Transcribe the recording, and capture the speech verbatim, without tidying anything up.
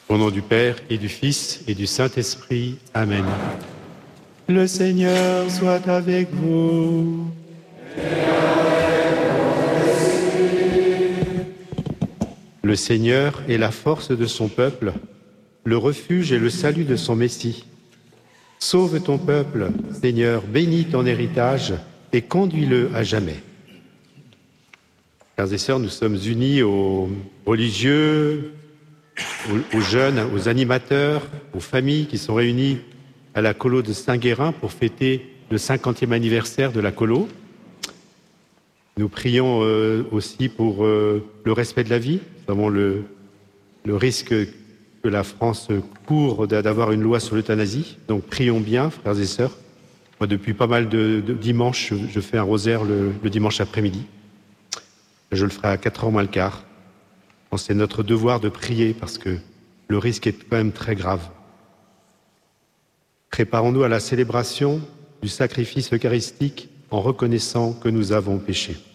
Au nom du Père et du Fils et du Saint-Esprit. Amen. Le Seigneur soit avec vous. Le Seigneur est la force de son peuple, le refuge et le salut de son Messie. Sauve ton peuple, Seigneur, bénis ton héritage et conduis-le à jamais. Frères et sœurs, nous sommes unis aux religieux, aux, aux jeunes, aux animateurs, aux familles qui sont réunies à la Colo de Saint-Guérin pour fêter le cinquantième anniversaire de la Colo. Nous prions euh, aussi pour euh, le respect de la vie. Nous avons le, le risque que la France court d'avoir une loi sur l'euthanasie. Donc prions bien, frères et sœurs. Moi, depuis pas mal de, de dimanches, je, je fais un rosaire le, le dimanche après-midi. Je le ferai à quatre heures moins le quart. C'est notre devoir de prier parce que le risque est quand même très grave. Préparons-nous à la célébration du sacrifice eucharistique en reconnaissant que nous avons péché.